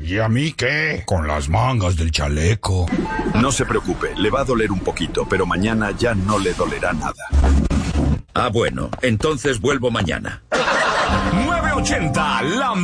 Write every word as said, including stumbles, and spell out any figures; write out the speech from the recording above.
¿Y a mí qué? Con las mangas del chaleco. No se preocupe, le va a doler un poquito, pero mañana ya no le dolerá nada. Ah, bueno, entonces vuelvo mañana. nueve ochenta, la